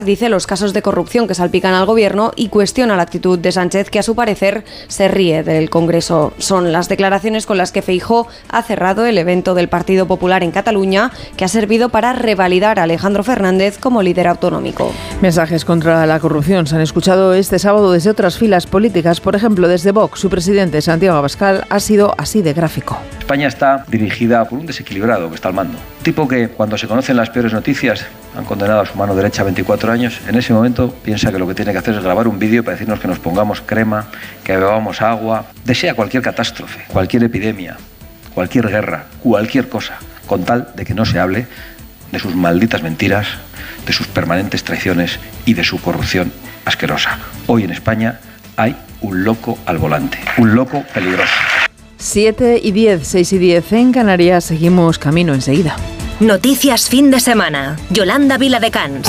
Dice los casos de corrupción que salpican al gobierno y cuestiona la actitud de Sánchez, que a su parecer se ríe del Congreso. Son las declaraciones con las que Feijóo ha cerrado el evento del Partido Popular en Cataluña, que ha servido para revalidar a Alejandro Fernández como líder autonómico. Mensajes contra la corrupción se han escuchado este sábado desde otras filas políticas. Por ejemplo, desde Vox, su presidente Santiago Abascal ha sido así de gráfico. España está dirigida por un desequilibrado que está al mando. Un tipo que, cuando se conocen las peores noticias, han condenado a su mano derecha a 24 años, en ese momento piensa que lo que tiene que hacer es grabar un vídeo para decirnos que nos pongamos crema, que bebamos agua, desea cualquier catástrofe, cualquier epidemia, cualquier guerra, cualquier cosa, con tal de que no se hable de sus malditas mentiras, de sus permanentes traiciones y de su corrupción asquerosa. Hoy en España hay un loco al volante, un loco peligroso. 7:10, 6:10 en Canarias, seguimos camino enseguida. Noticias fin de semana. Yolanda Viladecans.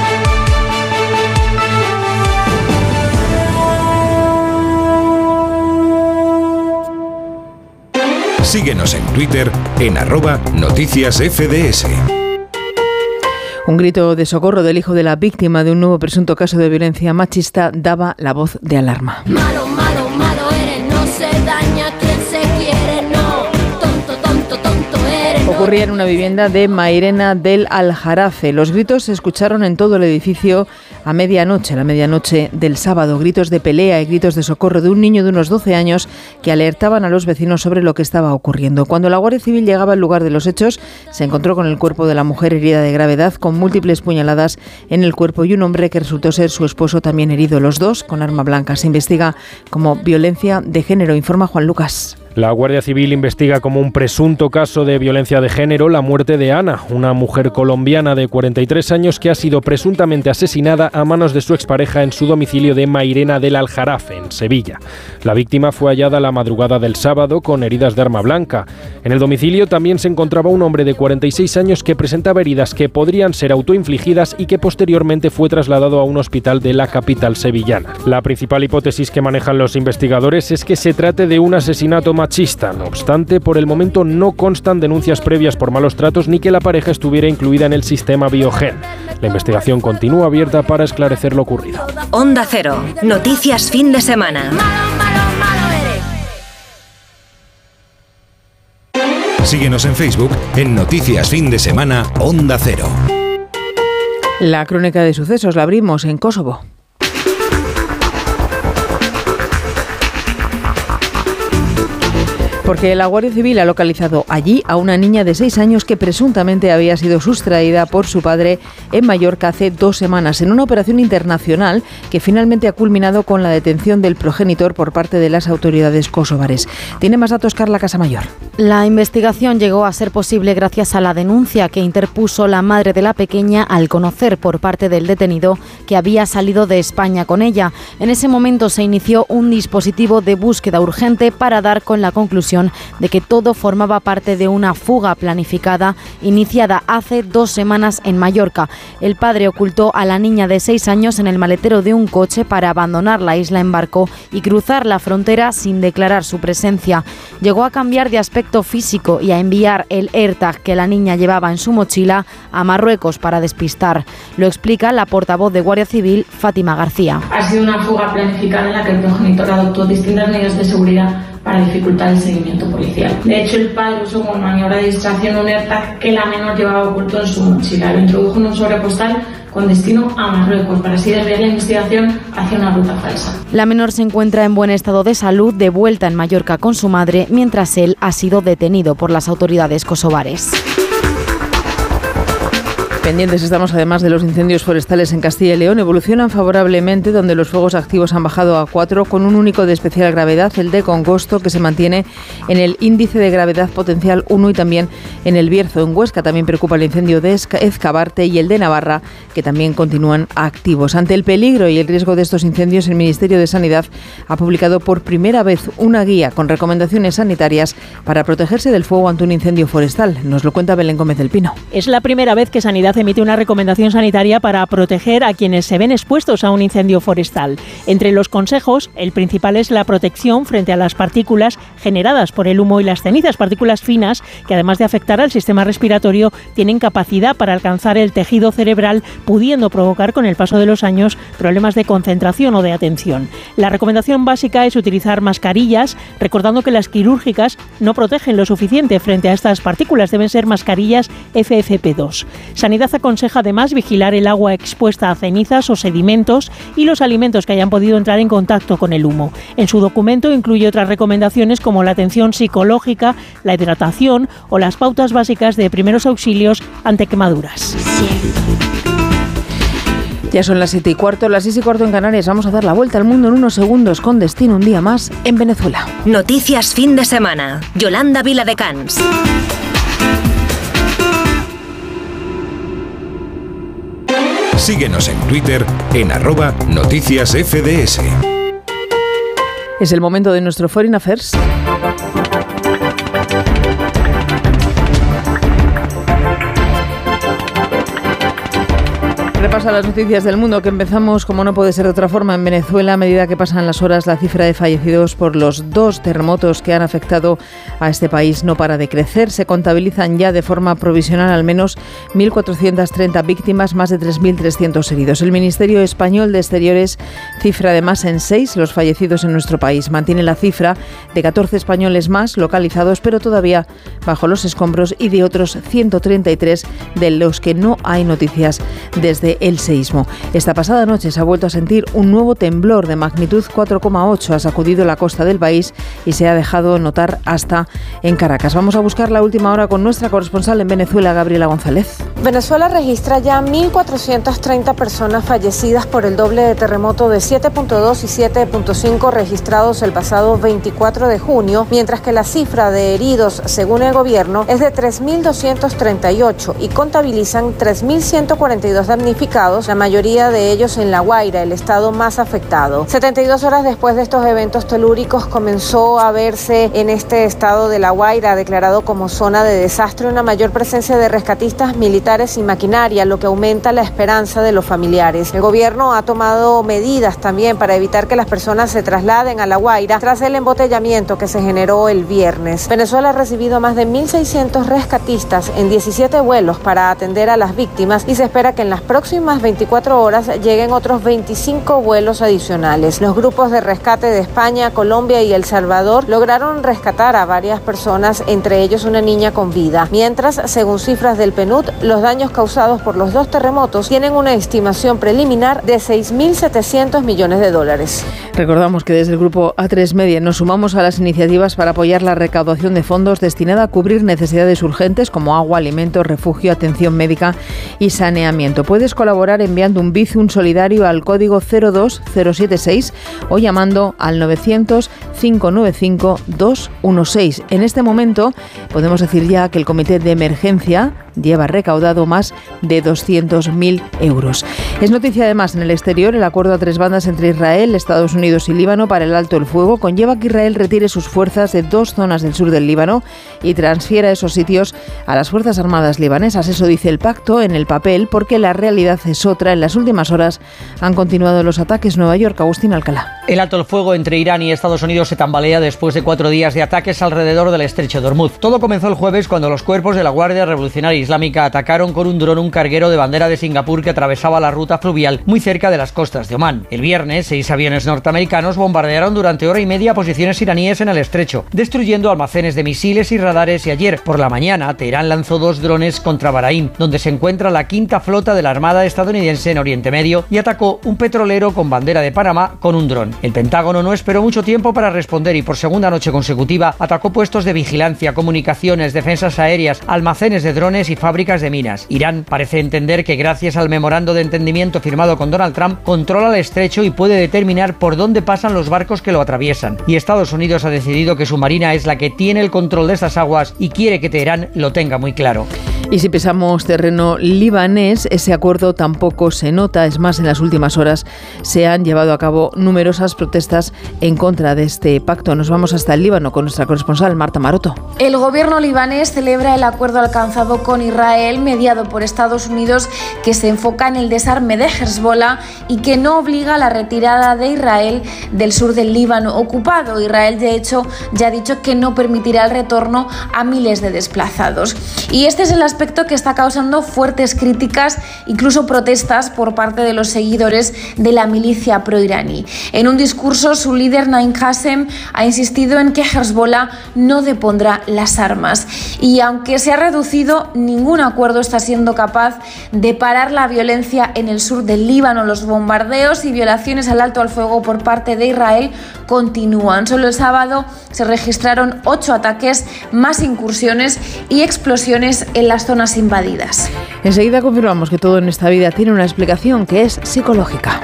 Síguenos en Twitter en @noticiasfds. Un grito de socorro del hijo de la víctima de un nuevo presunto caso de violencia machista daba la voz de alarma. Malo, malo, malo eres, no se daña quien se quiere, no. Tonto, tonto, tonto eres. Ocurría en una vivienda de Mairena del Aljarafe. Los gritos se escucharon en todo el edificio a medianoche, la medianoche del sábado. Gritos de pelea y gritos de socorro de un niño de unos 12 años que alertaban a los vecinos sobre lo que estaba ocurriendo. Cuando la Guardia Civil llegaba al lugar de los hechos, se encontró con el cuerpo de la mujer herida de gravedad, con múltiples puñaladas en el cuerpo, y un hombre que resultó ser su esposo también herido, los dos con arma blanca. Se investiga como violencia de género, informa Juan Lucas. La Guardia Civil investiga como un presunto caso de violencia de género la muerte de Ana, una mujer colombiana de 43 años que ha sido presuntamente asesinada a manos de su expareja en su domicilio de Mairena del Aljarafe, en Sevilla. La víctima fue hallada la madrugada del sábado con heridas de arma blanca. En el domicilio también se encontraba un hombre de 46 años que presentaba heridas que podrían ser autoinfligidas y que posteriormente fue trasladado a un hospital de la capital sevillana. La principal hipótesis que manejan los investigadores es que se trate de un asesinato machista. No obstante, por el momento no constan denuncias previas por malos tratos ni que la pareja estuviera incluida en el sistema Biogen. La investigación continúa abierta para esclarecer lo ocurrido. Onda Cero. Noticias fin de semana. Malo, malo, malo eres. Síguenos en Facebook en Noticias Fin de Semana Onda Cero. La crónica de sucesos la abrimos en Kosovo. Porque la Guardia Civil ha localizado allí a una niña de 6 años que presuntamente había sido sustraída por su padre en Mallorca hace 2 semanas, en una operación internacional que finalmente ha culminado con la detención del progenitor por parte de las autoridades kosovares. Tiene más datos Carla Casamayor. La investigación llegó a ser posible gracias a la denuncia que interpuso la madre de la pequeña al conocer por parte del detenido que había salido de España con ella. En ese momento se inició un dispositivo de búsqueda urgente para dar con la conclusión de que todo formaba parte de una fuga planificada iniciada hace 2 semanas en Mallorca. El padre ocultó a la niña de 6 años en el maletero de un coche para abandonar la isla en barco y cruzar la frontera sin declarar su presencia. Llegó a cambiar de aspecto físico y a enviar el AirTag que la niña llevaba en su mochila a Marruecos para despistar. Lo explica la portavoz de Guardia Civil, Fátima García. Ha sido una fuga planificada en la que el progenitor adoptó distintas medidas de seguridad para dificultar el seguimiento policial. De hecho, el padre usó como maniobra de distracción un AirTag que la menor llevaba oculto en su mochila. Lo introdujo en un sobre postal con destino a Marruecos para así desviar la investigación hacia una ruta falsa. La menor se encuentra en buen estado de salud, de vuelta en Mallorca con su madre, mientras él ha sido detenido por las autoridades kosovares. Pendientes estamos además de los incendios forestales en Castilla y León. Evolucionan favorablemente, donde los fuegos activos han bajado a 4, con un único de especial gravedad, el de Congosto, que se mantiene en el índice de gravedad potencial 1, y también en el Bierzo. En Huesca también preocupa el incendio de Ezcabarte y el de Navarra, que también continúan activos. Ante el peligro y el riesgo de estos incendios, el Ministerio de Sanidad ha publicado por primera vez una guía con recomendaciones sanitarias para protegerse del fuego ante un incendio forestal. Nos lo cuenta Belén Gómez del Pino. Es la primera vez que Sanidad Sanidad emite una recomendación sanitaria para proteger a quienes se ven expuestos a un incendio forestal. Entre los consejos, el principal es la protección frente a las partículas generadas por el humo y las cenizas, partículas finas que además de afectar al sistema respiratorio tienen capacidad para alcanzar el tejido cerebral, pudiendo provocar con el paso de los años problemas de concentración o de atención. La recomendación básica es utilizar mascarillas, recordando que las quirúrgicas no protegen lo suficiente frente a estas partículas, deben ser mascarillas FFP2. Sanidad aconseja además vigilar el agua expuesta a cenizas o sedimentos y los alimentos que hayan podido entrar en contacto con el humo. En su documento incluye otras recomendaciones como la atención psicológica, la hidratación o las pautas básicas de primeros auxilios ante quemaduras. Ya son las 7:15, las 6:15 en Canarias. Vamos a dar la vuelta al mundo en unos segundos con destino un día más en Venezuela. Noticias fin de semana. Yolanda Viladecans. Síguenos en Twitter en @noticiasfds. Es el momento de nuestro Foreign Affairs. Repasa las noticias del mundo, que empezamos, como no puede ser de otra forma, en Venezuela. A medida que pasan las horas, la cifra de fallecidos por los 2 terremotos que han afectado a este país no para de crecer. Se contabilizan ya de forma provisional al menos 1.430 víctimas, más de 3.300 heridos. El Ministerio Español de Exteriores cifra además en 6 los fallecidos en nuestro país. Mantiene la cifra de 14 españoles más localizados, pero todavía bajo los escombros, y de otros 133 de los que no hay noticias desde el seísmo. Esta pasada noche se ha vuelto a sentir un nuevo temblor de magnitud 4,8. Ha sacudido la costa del país y se ha dejado notar hasta en Caracas. Vamos a buscar la última hora con nuestra corresponsal en Venezuela, Gabriela González. Venezuela registra ya 1.430 personas fallecidas por el doble de terremoto de 7.2 y 7.5 registrados el pasado 24 de junio, mientras que la cifra de heridos, según el gobierno, es de 3.238 y contabilizan 3.142 damnificados, la mayoría de ellos en La Guaira, el estado más afectado. 72 horas después de estos eventos telúricos comenzó a verse en este estado de La Guaira, declarado como zona de desastre, una mayor presencia de rescatistas, militares y maquinaria, lo que aumenta la esperanza de los familiares. El gobierno ha tomado medidas también para evitar que las personas se trasladen a La Guaira tras el embotellamiento que se generó el viernes. Venezuela ha recibido más de 1.600 rescatistas en 17 vuelos para atender a las víctimas y se espera que en las próximas 24 horas lleguen otros 25 vuelos adicionales. Los grupos de rescate de España, Colombia y El Salvador lograron rescatar a varias personas, entre ellos una niña con vida. Mientras, según cifras del PNUD, los daños causados por los 2 terremotos tienen una estimación preliminar de $6.700 millones. Recordamos que desde el grupo A3 Media nos sumamos a las iniciativas para apoyar la recaudación de fondos destinada a cubrir necesidades urgentes como agua, alimentos, refugio, atención médica y saneamiento. Puedes colaborar enviando un Bizum solidario al código 02076 o llamando al 900-595-216. En este momento podemos decir ya que el Comité de Emergencia lleva recaudado más de 200.000 euros. Es noticia además en el exterior el acuerdo a 3 bandas entre Israel, Estados Unidos y Líbano para el alto el fuego conlleva que Israel retire sus fuerzas de 2 zonas del sur del Líbano y transfiera esos sitios a las Fuerzas Armadas libanesas. Eso dice el pacto en el papel, porque la realidad es otra. En las últimas horas han continuado los ataques. Nueva York, Agustín Alcalá. El alto el fuego entre Irán y Estados Unidos se tambalea después de 4 días de ataques alrededor del estrecho de Hormuz. Todo comenzó el jueves cuando los cuerpos de la Guardia Revolucionaria Islámica atacaron con un dron un carguero de bandera de Singapur que atravesaba la ruta fluvial muy cerca de las costas de Omán. El viernes, 6 aviones norteamericanos bombardearon durante hora y media posiciones iraníes en el estrecho, destruyendo almacenes de misiles y radares, y ayer por la mañana Teherán lanzó 2 drones contra Bahrein, donde se encuentra la 5ª flota de la Armada estadounidense en Oriente Medio, y atacó un petrolero con bandera de Panamá con un dron. El Pentágono no esperó mucho tiempo para responder y por segunda noche consecutiva atacó puestos de vigilancia, comunicaciones, defensas aéreas, almacenes de drones y fábricas de minas. Irán parece entender que gracias al memorando de entendimiento firmado con Donald Trump controla el estrecho y puede determinar por dónde pasan los barcos que lo atraviesan. Y Estados Unidos ha decidido que su marina es la que tiene el control de estas aguas y quiere que Teherán lo tenga muy claro. Y si pisamos terreno libanés, ese acuerdo tampoco se nota. Es más, en las últimas horas se han llevado a cabo numerosas protestas en contra de este pacto. Nos vamos hasta el Líbano con nuestra corresponsal Marta Maroto. El gobierno libanés celebra el acuerdo alcanzado con Israel, mediado por Estados Unidos, que se enfoca en el desarme de Hezbollah y que no obliga a la retirada de Israel del sur del Líbano ocupado. Israel, de hecho, ya ha dicho que no permitirá el retorno a miles de desplazados. Y este es el aspecto que está causando fuertes críticas, incluso protestas por parte de los seguidores de la milicia proiraní. En un discurso, su líder Naim Qassem ha insistido en que Hezbollah no depondrá las armas. Y aunque se ha reducido, ningún acuerdo está siendo capaz de parar la violencia en el sur del Líbano. Los bombardeos y violaciones al alto al fuego por parte de Israel continúan. Solo el sábado se registraron 8 ataques, más incursiones y explosiones en las zonas invadidas. Enseguida confirmamos que todo en esta vida tiene una explicación que es psicológica.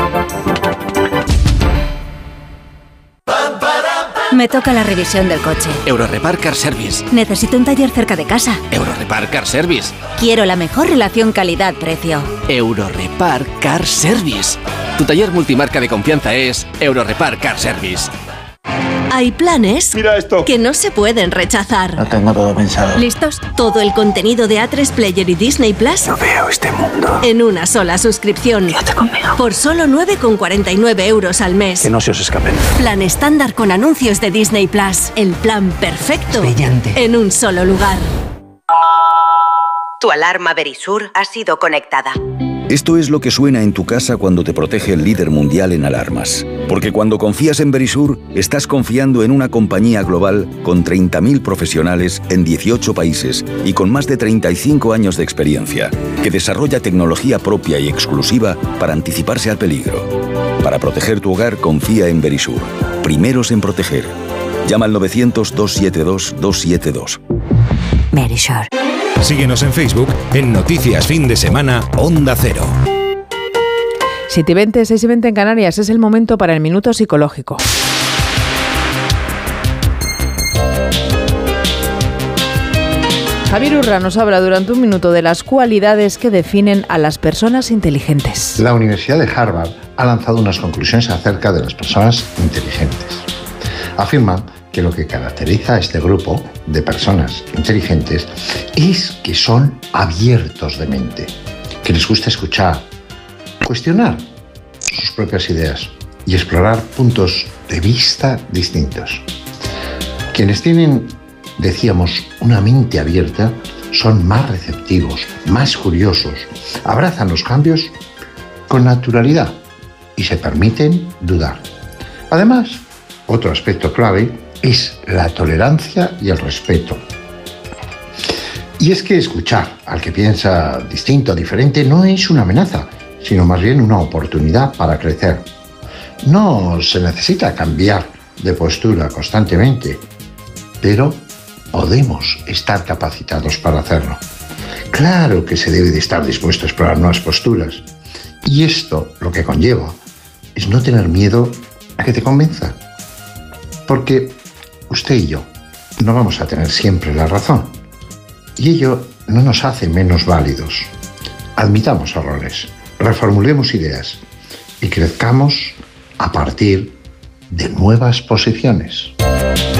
Me toca la revisión del coche. Eurorepar Car Service. Necesito un taller cerca de casa. Eurorepar Car Service. Quiero la mejor relación calidad-precio. Eurorepar Car Service. Tu taller multimarca de confianza es Eurorepar Car Service. Hay planes que no se pueden rechazar. Lo tengo todo pensado. ¿Listos? Todo el contenido de A3 Player y Disney Plus. No veo este mundo. En una sola suscripción. Quédate conmigo. Por solo 9,49 € al mes. Que no se os escapen. Plan estándar con anuncios de Disney Plus. El plan perfecto. Brillante. En un solo lugar. Tu alarma Verisur ha sido conectada. Esto es lo que suena en tu casa cuando te protege el líder mundial en alarmas. Porque cuando confías en Verisur, estás confiando en una compañía global con 30.000 profesionales en 18 países y con más de 35 años de experiencia, que desarrolla tecnología propia y exclusiva para anticiparse al peligro. Para proteger tu hogar, confía en Verisur. Primeros en proteger. Llama al 900-272-272. Verisur. Síguenos en Facebook en Noticias Fin de Semana Onda Cero. 7:20, 6:20 en Canarias. Es el momento para el Minuto Psicológico. Javier Urra nos habla durante un minuto de las cualidades que definen a las personas inteligentes. La Universidad de Harvard ha lanzado unas conclusiones acerca de las personas inteligentes. Afirma que lo que caracteriza a este grupo de personas inteligentes es que son abiertos de mente, que les gusta escuchar, cuestionar sus propias ideas y explorar puntos de vista distintos. Quienes tienen, decíamos, una mente abierta son más receptivos, más curiosos, abrazan los cambios con naturalidad y se permiten dudar. Además, otro aspecto clave es la tolerancia y el respeto. Y es que escuchar al que piensa distinto, diferente, no es una amenaza, sino más bien una oportunidad para crecer. No se necesita cambiar de postura constantemente, pero podemos estar capacitados para hacerlo. Claro que se debe de estar dispuesto a explorar nuevas posturas. Y esto lo que conlleva es no tener miedo a que te convenza. Porque usted y yo no vamos a tener siempre la razón. Y ello no nos hace menos válidos. Admitamos errores, reformulemos ideas y crezcamos a partir de nuevas posiciones.